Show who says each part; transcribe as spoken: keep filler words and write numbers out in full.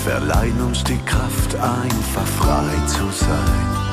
Speaker 1: verleihen uns die Kraft, einfach frei zu sein.